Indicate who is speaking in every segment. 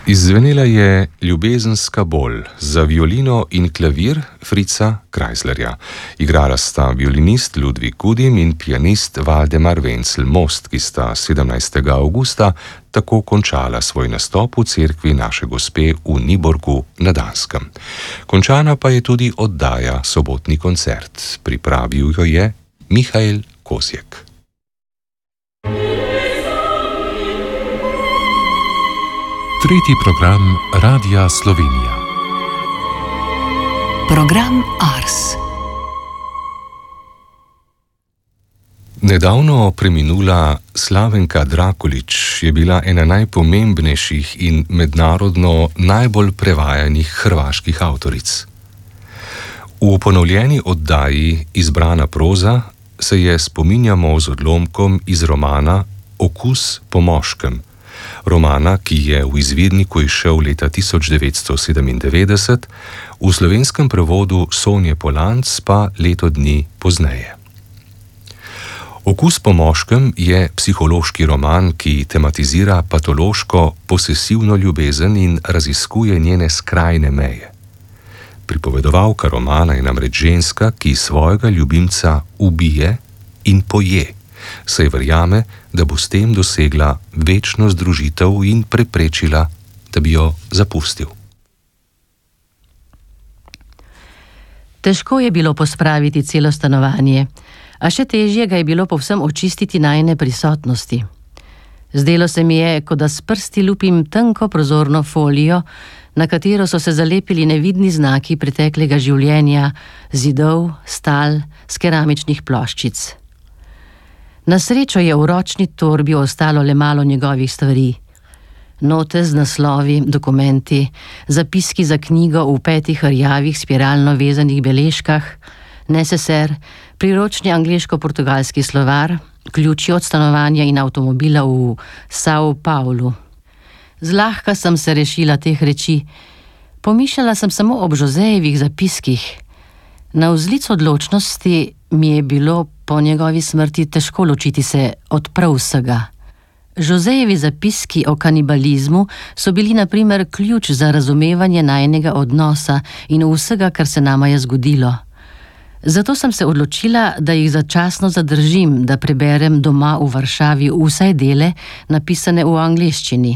Speaker 1: Izzvenela je Ljubezenska bolj za violino in klavir Fritza Kreislerja. Igrala sta violinist Ludwig Gudim in pianist Valdemar Wenzel-Most, ki sta 17. avgusta tako končala svoj nastop v cerkvi Naše Gospe v Niborgu na Danskem. Končana pa je tudi oddaja Sobotni koncert. Pripravil jo je Mihael Kosjek.
Speaker 2: Tretji program Radia Slovenija.
Speaker 3: Program Ars.
Speaker 1: Nedavno preminula Slavenka Drakulić je bila ena najpomembnejših in mednarodno najbolj prevajanih hrvaških avtoric. V ponovljeni oddaji Izbrana proza se je spominjamo z odlomkom iz romana Okus po moškem, romana, ki je v izvirniku izšel leta 1997, v slovenskem prevodu Sonje Polanc pa leto dni pozneje. Okus po moškem je psihološki roman, ki tematizira patološko posesivno ljubezen in raziskuje njene skrajne meje. Pripovedovalka romana je namreč ženska, ki svojega ljubimca ubije in poje, saj verjame, da bo s tem dosegla večno združitev in preprečila, da bi jo zapustil.
Speaker 4: Težko je bilo pospraviti celo stanovanje, a še težje ga je bilo povsem očistiti najine prisotnosti. Zdelo se mi je, kot da s prsti lupim tanko prozorno folijo, na katero so se zalepili nevidni znaki preteklega življenja, zidov, stal, s keramičnih ploščic. Na srečo je v ročni torbi ostalo le malo njegovih stvari. Note z naslovi, dokumenti, zapiski za knjigo v 5 rjavih spiralno vezanih beležkah, neseser, priročni angleško-portugalski slovar, ključi od stanovanja in avtomobila v São Paulo. Zlahka sem se rešila teh reči. Pomišljala sem samo ob Josejevih zapiskih. Na vzlic odločnosti mi je bilo po njegovi smrti težko ločiti se od prav vsega. Josejevi zapiski o kanibalizmu so bili na primer ključ za razumevanje najinega odnosa in vsega, kar se nama je zgodilo. Zato sem se odločila, da jih začasno zadržim, da preberem doma v Varšavi vsaj dele, napisane v angleščini.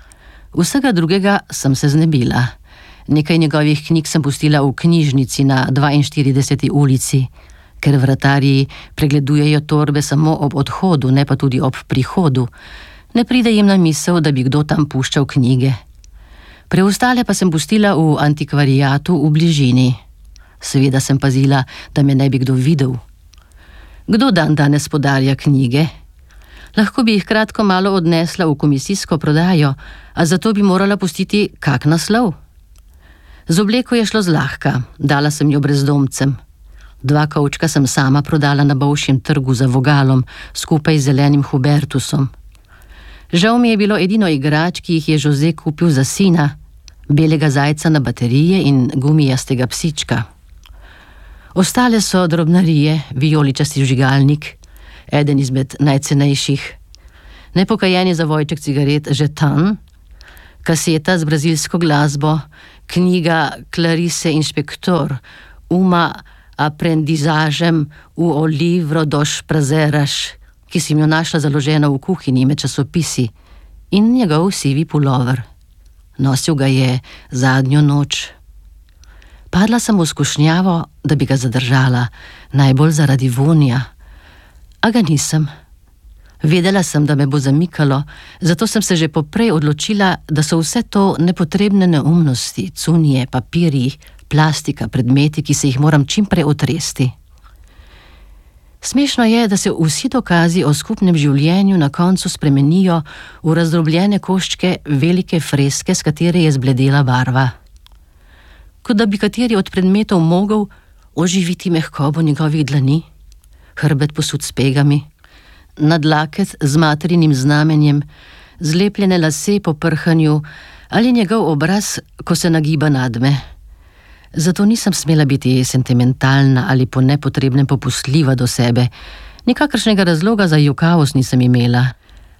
Speaker 4: Vsega drugega sem se znebila. Nekaj njegovih knjig sem pustila v knjižnici na 42. ulici, ker vratarji pregledujejo torbe samo ob odhodu, ne pa tudi ob prihodu. Ne pride jim na misel, da bi kdo tam puščal knjige. Preostale pa sem pustila v antikvariatu v bližini. Seveda sem pazila, da me ne bi kdo videl. Kdo danes podarja knjige? Lahko bi jih kratko malo odnesla v komisijsko prodajo, a zato bi morala pustiti kak naslov. Z obleko je šlo zlahka, dala sem jo brezdomcem. 2 kovčka sem sama prodala na Bolšjem trgu za vogalom, skupaj z zelenim Hubertusom. Žal mi je bilo edino igrač, ki jih je Jose kupil za sina, belega zajca na baterije in gumijastega psička. Ostale so drobnarije, vijoličasti vžigalnik, eden izmed najcenejših, nepokajeni zavojček cigaret Žetan, kaseta z brazilsko glasbo, knjiga Clarice Inšpektor, Uma aprendizažem v o livro dos prazeras, ki si jo našla založena v kuhinji med časopisi, in njegov sivi pulover. Nosil ga je zadnjo noč. Padla sem v skušnjavo, da bi ga zadržala, najbolj zaradi vonja. A ga nisem. Vedela sem, da me bo zamikalo, zato sem se že poprej odločila, da so vse to nepotrebne neumnosti, cunje, papirji, plastika, predmeti, ki se jih moram čimprej otresti. Smešno je, da se vsi dokazi o skupnem življenju na koncu spremenijo v razdrobljene koščke velike freske, s katere je zbledela barva. Kot da bi kateri od predmetov mogel oživiti mehkobo njegovih dlani, hrbet posut s pegami, nadlaket z materinim znamenjem, zlepljene lase po prhanju ali njegov obraz, ko se nagiba nadme. Zato nisem smela biti sentimentalna ali po nepotrebnem popustljiva do sebe. Nikakršnega razloga za jokavost nisem imela.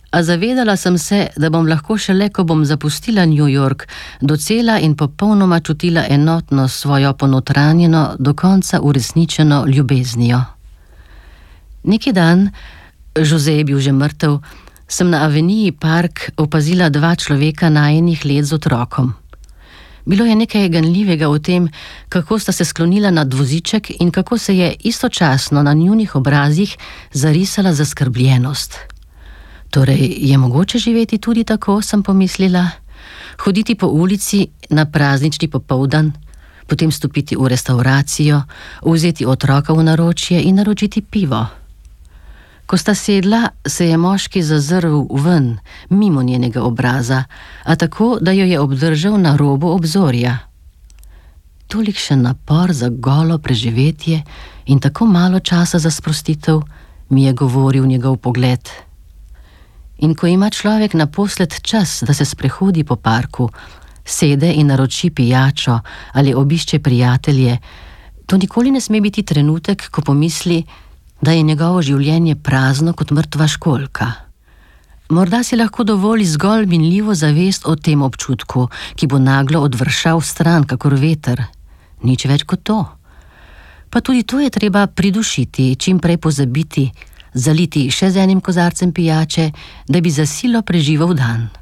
Speaker 4: A zavedala sem se, da bom lahko šele, ko bom zapustila New York, docela in popolnoma čutila enotnost s svojo ponotranjeno, do konca uresničeno ljubeznijo. Neki dan, Jose je bil že mrtev, sem na aveniji Park opazila 2 človeka najinih let z otrokom. Bilo je nekaj ganljivega v tem, kako sta se sklonila nad voziček in kako se je istočasno na njunih obrazih zarisala zaskrbljenost. Torej, je mogoče živeti tudi tako, sem pomislila? Hoditi po ulici na praznični popoldan, potem stopiti v restauracijo, vzeti otroka v naročje in naročiti pivo. Ko sta sedla, se je moški zazrl ven, mimo njenega obraza, a tako, da jo je obdržal na robu obzorja. Tolikšen napor za golo preživetje in tako malo časa za sprostitev, mi je govoril njegov pogled. In ko ima človek naposled čas, da se sprehodi po parku, sede in naroči pijačo ali obišče prijatelje, to nikoli ne sme biti trenutek, ko pomisli, da je njegovo življenje prazno kot mrtva školjka. Morda si lahko dovoli zgolj minljivo zavest o tem občutku, ki bo naglo odvršal stran, kakor veter. Nič več kot to. Pa tudi to je treba pridušiti, čim prej pozabiti, zaliti še z enim kozarcem pijače, da bi za silo preživel dan.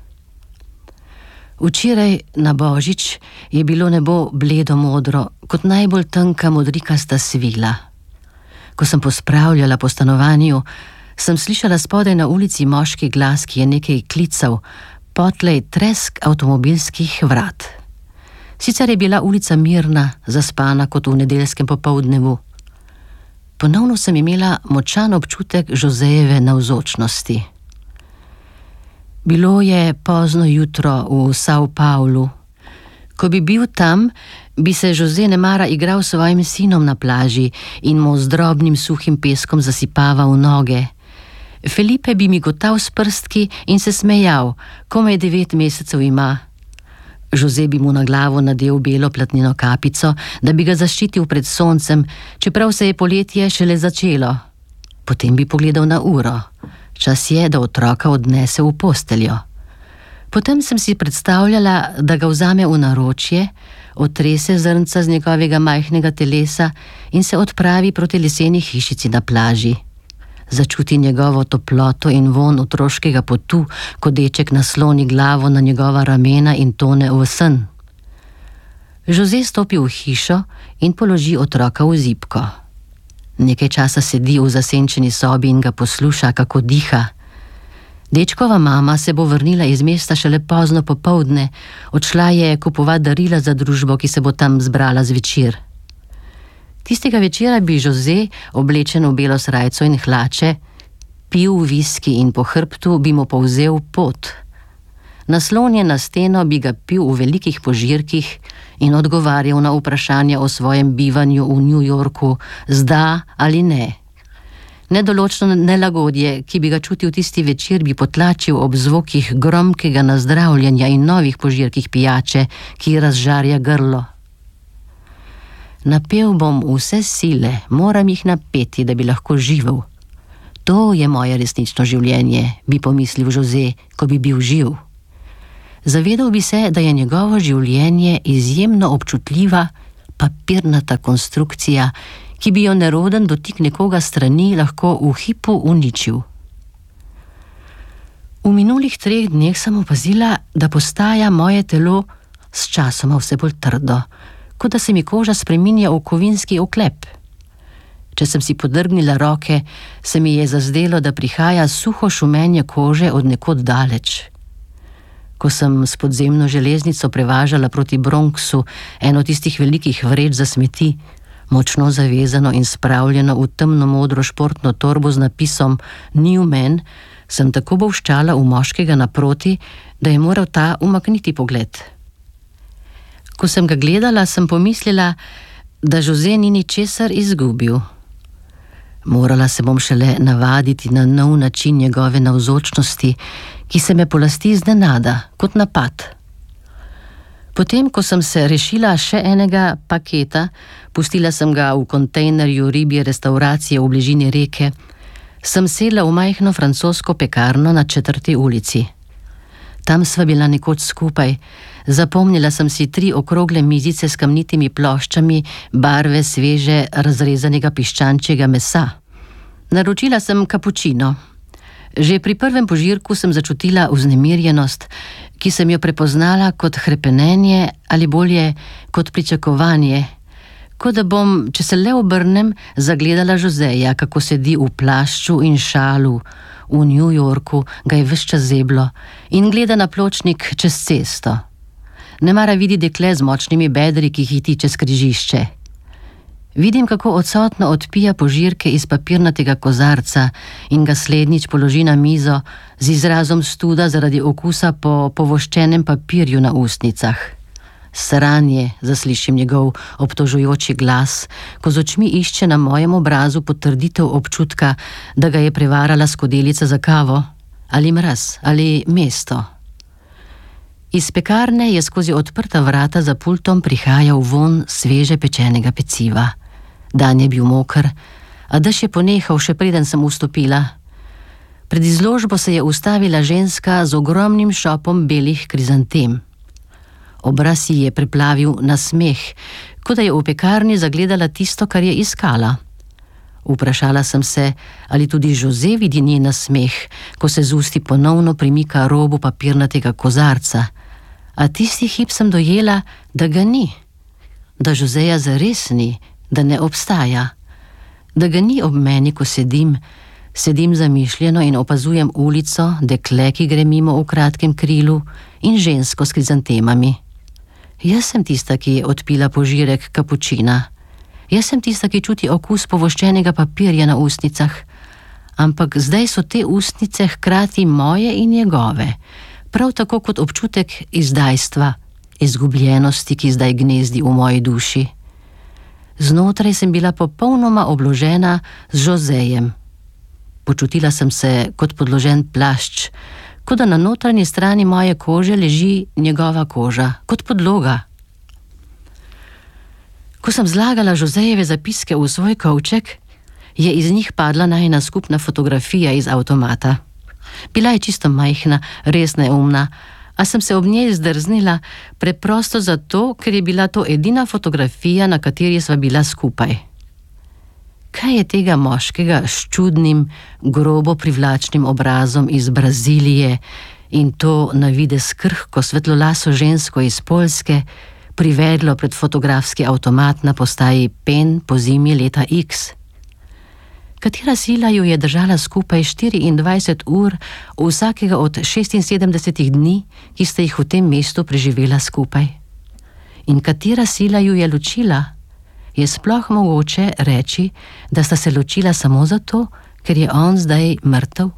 Speaker 4: Včeraj na Božič je bilo nebo bledo modro, kot najbolj tanka modrikasta svila. Ko sem pospravljala po stanovanju, sem slišala spodaj na ulici moški glas, ki je nekaj klical, potlej tresk avtomobilskih vrat. Sicer je bila ulica mirna, zaspana kot v nedeljskem popoldnevu. Ponovno sem imela močan občutek Josejeve navzočnosti. Bilo je pozno jutro v São Paulu. Ko bi bil tam, bi se Jose nemara igral s svojim sinom na plaži in mu z drobnim suhim peskom zasipaval noge. Felipe bi migotal s prstki in se smejal, komaj 9 mesecev ima. Jose bi mu na glavo nadel belo platneno kapico, da bi ga zaščitil pred soncem, čeprav se je poletje šele začelo. Potem bi pogledal na uro. Čas je, da otroka odnese v posteljo. Potem sem si predstavljala, da ga vzame v naročje, otrese zrnca z njegovega majhnega telesa in se odpravi proti leseni hišici na plaži. Začuti njegovo toploto in vonj otroškega potu, ko deček nasloni glavo na njegova ramena in tone v sen. Jose stopi v hišo in položi otroka v zibko. Nekaj časa sedi v zasenčeni sobi in ga posluša, kako diha. Dečkova mama se bo vrnila iz mesta šele pozno popoldne, odšla je kupovat darila za družbo, ki se bo tam zbrala zvečer. Tistega večera bi Jose, oblečen v belo srajco in hlače, pil viski in po hrbtu bi mu povzel pot. Naslonjen na steno bi ga pil v velikih požirkih in odgovarjal na vprašanja o svojem bivanju v New Yorku z da ali ne. Nedoločno nelagodje, ki bi ga čutil tisti večer, bi potlačil ob zvokih gromkega nazdravljanja in novih požirkih pijače, ki razžarja grlo. Napel bom vse sile, moram jih napeti, da bi lahko živel. To je moje resnično življenje, bi pomislil Jose, ko bi bil živ. Zavedal bi se, da je njegovo življenje izjemno občutljiva, papirnata konstrukcija, ki bi jo neroden dotik nekoga strani lahko v hipu uničil. V minulih 3 dneh sem opazila, da postaja moje telo s časoma vse bolj trdo, kot da se mi koža spreminja v kovinski oklep. Če sem si podrgnila roke, se mi je zazdelo, da prihaja suho šumenje kože od nekod daleč. Ko sem s podzemno železnico prevažala proti Bronxu eno tistih velikih vreč za smeti, močno zavezano in spravljeno v temno modro športno torbo z napisom New Man, sem tako bolščala v moškega naproti, da je moral ta umakniti pogled. Ko sem ga gledala, sem pomislila, da Jose ni ničesar izgubil. Morala se bom šele navaditi na nov način njegove navzočnosti, ki se me polasti iznenada, kot napad. Potem, ko sem se rešila še enega paketa, pustila sem ga v kontejnerju ribje restauracije v bližini reke, sem sedla v majhno francosko pekarno na 4. ulici. Tam sva bila nekoč skupaj. Zapomnila sem si 3 okrogle mizice s kamnitimi ploščami barve sveže razrezanega piščančjega mesa. Naročila sem kapučino. Že pri prvem požirku sem začutila vznemirjenost, ki sem jo prepoznala kot hrepenenje ali bolje kot pričakovanje, kot da bom, če se le obrnem, zagledala Joseja, kako sedi v plašču in šalu v New Yorku, ga je ves čas zeblo in gleda na pločnik čez cesto. Nemara vidi dekle z močnimi bedri, ki hiti čez križišče. Vidim, kako odsotno odpija požirke iz papirnatega kozarca in ga slednjič položi na mizo z izrazom studa zaradi okusa po povoščenem papirju na ustnicah. Sranje, zaslišim njegov obtožujoči glas, ko z očmi išče na mojem obrazu potrditev občutka, da ga je prevarala skodelica za kavo, ali mraz, ali mesto. Iz pekarne je skozi odprta vrata za pultom prihajal vonj sveže pečenega peciva. Dan je bil moker, a dež je ponehal, še preden sem vstopila. Pred izložbo se je ustavila ženska z ogromnim šopom belih krizantem. Obraz ji je preplavil nasmeh, kot da je v pekarni zagledala tisto, kar je iskala. Vprašala sem se, ali tudi Jose vidi njen nasmeh, ko se z usti ponovno premika robu papirnatega kozarca. A tisti hip sem dojela, da ga ni. Da Joseja zares ni, da ne obstaja. Da ga ni ob meni, ko sedim zamišljeno in opazujem ulico, dekle, ki gre mimo v kratkem krilu, in žensko s krizantemami. Jaz sem tista, ki je odpila požirek kapučina. Jaz sem tista, ki čuti okus povoščenega papirja na ustnicah. Ampak zdaj so te ustnice hkrati moje in njegove, prav tako kot občutek izdajstva, izgubljenosti, ki zdaj gnezdi v moji duši. Znotraj sem bila popolnoma obložena z Josejem. Počutila sem se kot podložen plašč, kot da na notranji strani moje kože leži njegova koža, kot podloga. Ko sem zlagala Josejeve zapiske v svoj kovček, je iz njih padla najina skupna fotografija iz avtomata. Bila je čisto majhna, res neumna, a sem se ob njej zdrznila preprosto zato, ker je bila to edina fotografija, na kateri sva bila skupaj. Kaj je tega moškega s čudnim, grobo privlačnim obrazom iz Brazilije in to na videz krhko svetlolaso žensko iz Poljske privedlo pred fotografski avtomat na postaji Pen pozimi leta X? Katera sila ju je držala skupaj 24 ur vsakega od 76 dni, ki sta jih v tem mestu preživela skupaj? In katera sila ju je ločila? Je sploh mogoče reči, da sta se ločila samo zato, ker je on zdaj mrtev?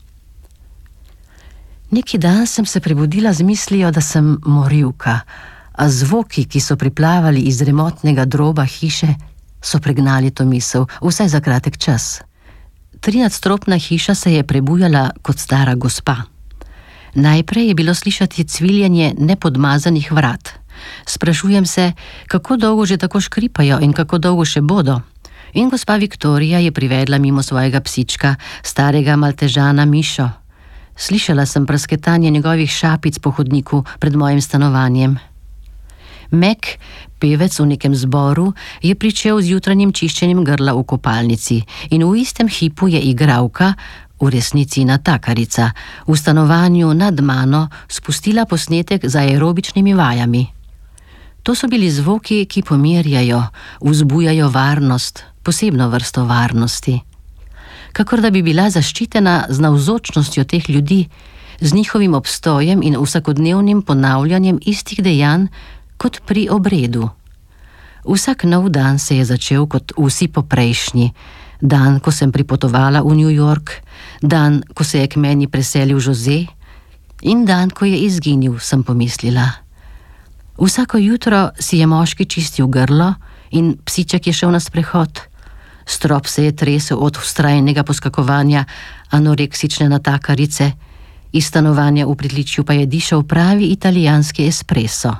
Speaker 4: Neki dan sem se prebudila z mislijo, da sem morilka, a zvoki, ki so priplavali iz remotnega droba hiše, so pregnali to misel, vsaj za kratek čas. 3-nadstropna hiša se je prebujala kot stara gospa. Najprej je bilo slišati cviljenje nepodmazanih vrat. Sprašujem se, kako dolgo že tako škripajo in kako dolgo še bodo. In gospa Viktorija je privedla mimo svojega psička, starega maltežana Mišo. Slišala sem prasketanje njegovih šapic po hodniku pred mojim stanovanjem. Mac, pevec v nekem zboru, je pričel z jutranjim čiščenjem grla v kopalnici in v istem hipu je igralka, v resnici natakarica, v stanovanju nad mano spustila posnetek z aerobičnimi vajami. To so bili zvoki, ki pomirjajo, vzbujajo varnost, posebno vrsto varnosti. Kakor da bi bila zaščitena z navzočnostjo teh ljudi, z njihovim obstojem in vsakodnevnim ponavljanjem istih dejanj, kot pri obredu. Vsak nov dan se je začel kot vsi poprejšnji. Dan, ko sem pripotovala v New York, dan, ko se je k meni preselil Jose in dan, ko je izginil, sem pomislila. Vsako jutro si je moški čistil grlo in psiček je šel na sprehod. Strop se je tresel od vztrajnega poskakovanja anoreksične natakarice, iz stanovanja v pritličju pa je dišal pravi italijanski espresso.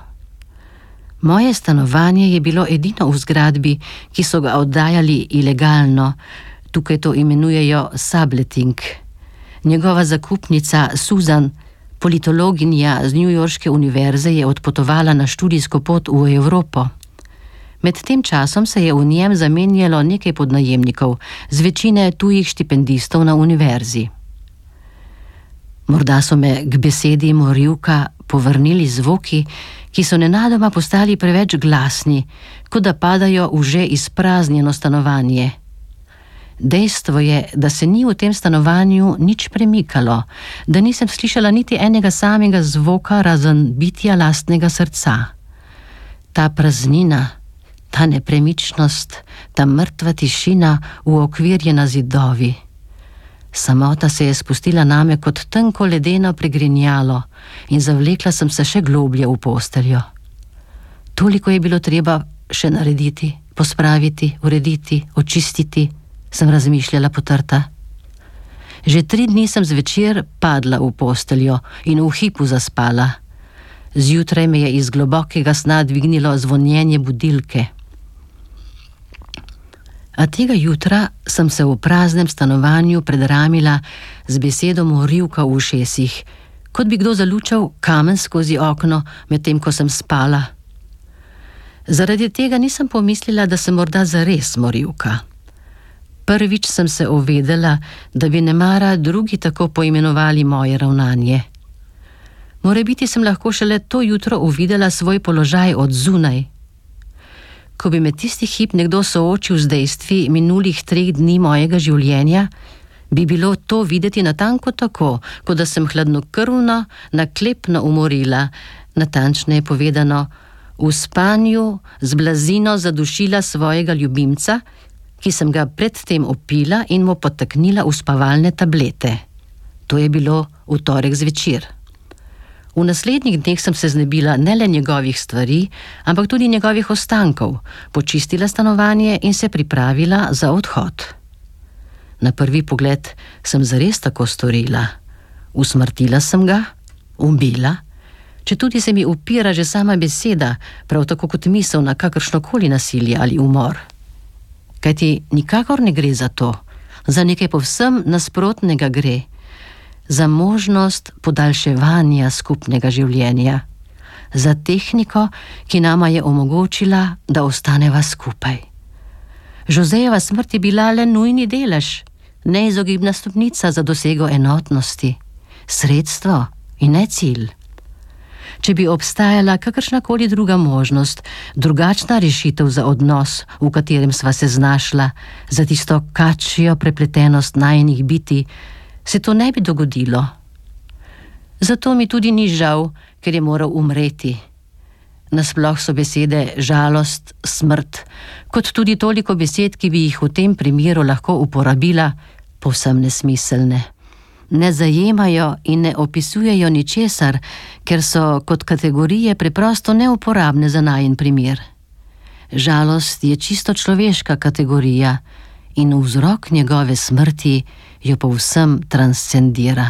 Speaker 4: Moje stanovanje je bilo edino v zgradbi, ki so ga oddajali ilegalno, Tukaj to imenujejo subletting. Njegova zakupnica Susan, politologinja z newyorške univerze, je odpotovala na študijsko pot v Evropo. Med tem časom se je v njem zamenjalo nekaj podnajemnikov, z večine tujih štipendistov na univerzi. Morda so me k besedi morilka povrnili zvoki, ki so nenadoma postali preveč glasni, kot da padajo v že izpraznjeno stanovanje. Dejstvo je, da se ni v tem stanovanju nič premikalo, da nisem slišala niti enega samega zvoka razen bitja lastnega srca. Ta praznina, ta nepremičnost, ta mrtva tišina uokvirjena zidovi. Samota se je spustila name kot tenko ledeno pregrinjalo in zavlekla sem se še globlje v posteljo. Toliko je bilo treba še narediti, pospraviti, urediti, očistiti, sem razmišljala potrta. Že 3 dni sem zvečer padla v posteljo in v hipu zaspala. Zjutraj me je iz globokega sna dvignilo zvonjenje budilke. A tega jutra sem se v praznem stanovanju predramila z besedo morilka v ušesih, kot bi kdo zalučal kamen skozi okno, medtem ko sem spala. Zaradi tega nisem pomislila, da sem morda zares morilka. Prvič sem se uvedela, da bi nemara drugi tako poimenovali moje ravnanje. Morebiti sem lahko šele to jutro uvidela svoj položaj od zunaj. Ko bi me tisti hip nekdo soočil z dejstvi minulih 3 dni mojega življenja, bi bilo to videti natanko tako, kot da sem hladnokrvno, naklepno umorila, natančneje povedano, v spanju z blazino zadušila svojega ljubimca, ki sem ga predtem opila in mu podtaknila uspavalne tablete. To je bilo v torek zvečer. V naslednjih dneh sem se znebila ne le njegovih stvari, ampak tudi njegovih ostankov, počistila stanovanje in se pripravila za odhod. Na prvi pogled sem zares tako storila. Usmrtila sem ga, ubila, četudi se mi upira že sama beseda, prav tako kot misel na kakršnokoli nasilje ali umor. Kajti nikakor ne gre za to, za nekaj povsem nasprotnega gre, za možnost podaljševanja skupnega življenja, za tehniko, ki nama je omogočila, da ostaneva skupaj. Josejeva smrt je bila le nujni delež, neizogibna stopnica za dosego enotnosti, sredstvo in ne cilj. Če bi obstajala kakršnakoli druga možnost, drugačna rešitev za odnos, v katerem sva se znašla, za tisto kačjo prepletenost najinih biti, se to ne bi dogodilo. Zato mi tudi ni žal, ker je moral umreti. Nasploh so besede žalost, smrt, kot tudi toliko besed, ki bi jih v tem primeru lahko uporabila, povsem nesmiselne. Ne zajemajo in ne opisujejo ničesar, ker so kot kategorije preprosto neuporabne za najin primer. Žalost je čisto človeška kategorija in vzrok njegove smrti jo povsem transcendira.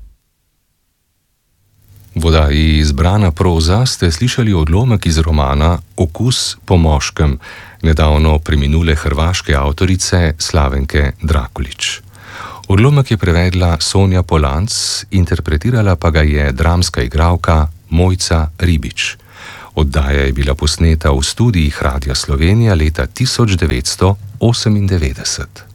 Speaker 1: Voda izbrana proza ste slišali odlomek iz romana Okus po moškem, nedavno preminule hrvaške avtorice Slavenke Drakulić. Odlomek je prevedla Sonja Polanc, interpretirala pa ga je dramska igralka Mojca Ribič. Oddaja je bila posneta v studijih Radia Slovenija leta 1998.